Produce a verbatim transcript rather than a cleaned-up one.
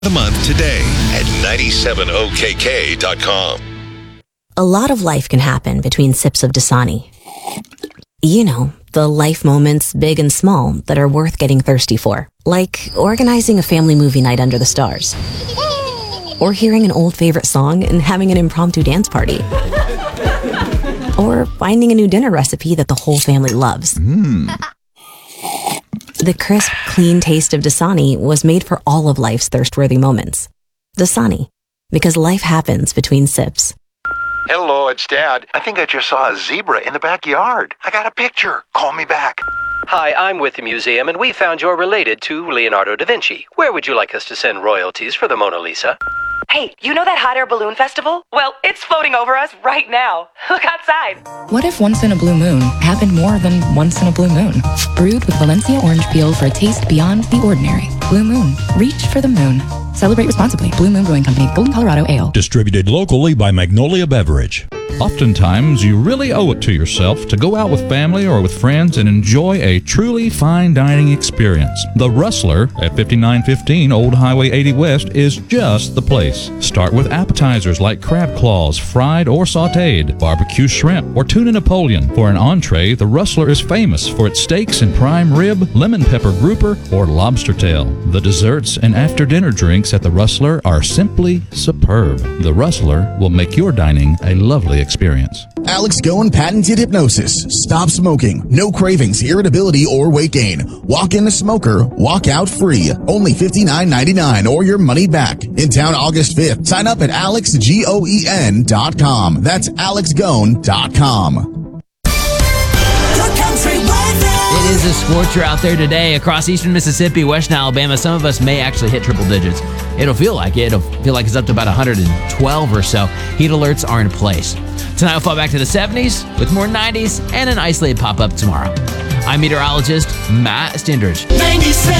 a month today at nine seven O K K dot com. A lot of life can happen between sips of Dasani. You know, the life moments, big and small, that are worth getting thirsty for. Like organizing a family movie night under the stars. Or hearing an old favorite song and having an impromptu dance party. Or finding a new dinner recipe that the whole family loves. Mm. The crisp, clean taste of Dasani was made for all of life's thirst-worthy moments. Dasani, because life happens between sips. Hello, it's Dad. I think I just saw a zebra in the backyard. I got a picture. Call me back. Hi, I'm with the museum, and we found you're related to Leonardo da Vinci. Where would you like us to send royalties for the Mona Lisa? Hey, you know that hot air balloon festival? Well, it's floating over us right now. Look outside. What if once in a blue moon happened more than once in a blue moon? Brewed with Valencia orange peel for a taste beyond the ordinary. Blue Moon. Reach for the moon. Celebrate responsibly. Blue Moon Brewing Company, Golden, Colorado Ale. Distributed locally by Magnolia Beverage. Oftentimes, you really owe it to yourself to go out with family or with friends and enjoy a truly fine dining experience. The Rustler at fifty-nine fifteen Old Highway eighty West is just the place. Start with appetizers like crab claws, fried or sautéed, barbecue shrimp, or tuna Napoleon. For an entree, the Rustler is famous for its steaks and prime rib, lemon pepper grouper, or lobster tail. The desserts and after-dinner drinks at the Rustler are simply superb. The Rustler will make your dining a lovely experience. Alex Goen patented hypnosis. Stop smoking. No cravings, irritability, or weight gain. Walk in a smoker, walk out free. Only fifty-nine ninety-nine or your money back. In town August fifth. Sign up at alex goen dot com. That's alex goen dot com. It is a scorcher out there today across eastern Mississippi, western Alabama. Some of us may actually hit triple digits. It'll feel like it. It'll feel like it's up to about one hundred twelve or so. Heat alerts are in place. Tonight we'll fall back to the seventies with more nineties and an isolated pop-up tomorrow. I'm meteorologist Matt Stindridge. ninety-seven